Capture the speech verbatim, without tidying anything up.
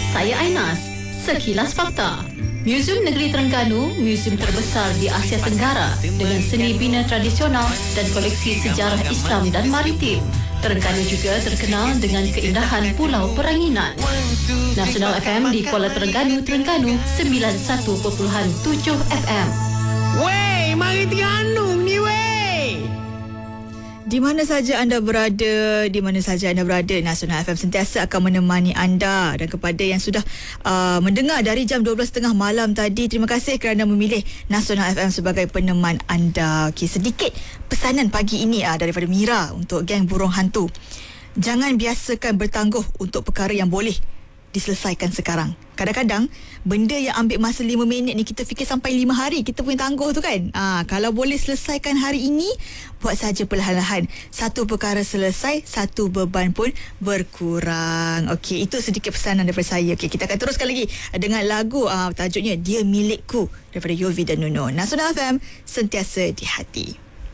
saya Ainas. Sekilas Fakta. Muzium Negeri Terengganu, muzium terbesar di Asia Tenggara dengan seni bina tradisional dan koleksi sejarah Islam dan maritim. Terengganu juga terkenal dengan keindahan Pulau Peranginan. Nasional F M di Kuala Terengganu, Terengganu sembilan puluh satu perpuluhan tujuh F M. Wey, mari Terengganu ni wey. Di mana saja anda berada, di mana saja anda berada, Nasional F M sentiasa akan menemani anda. Dan kepada yang sudah uh, mendengar dari jam dua belas tiga puluh malam tadi, terima kasih kerana memilih Nasional F M sebagai peneman anda. Okay, sedikit pesanan pagi ini uh, daripada Mira untuk geng burung hantu. Jangan biasakan bertangguh untuk perkara yang boleh diselesaikan sekarang. Kadang-kadang benda yang ambil masa lima minit ni kita fikir sampai lima hari kita punya tangguh tu kan. Ah, kalau boleh selesaikan hari ini, buat saja perlahan-lahan. Satu perkara selesai, satu beban pun berkurang. Okey, itu sedikit pesanan daripada saya. Okey, kita akan teruskan lagi dengan lagu ah, tajuknya Dia Milikku daripada Yofi dan Nuno. Nasional F M, sentiasa di hati.